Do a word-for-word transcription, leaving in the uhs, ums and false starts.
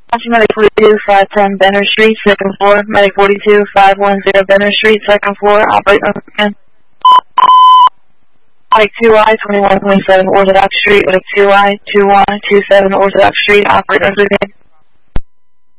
Medic forty-two, five ten Benner Street, second floor. Medic forty-two, five ten Benner Street, second floor. Operate on again. Medic two I, twenty-one twenty-seven Orthodox Street. Medic two I, two one two seven Orthodox Street. Operate on again.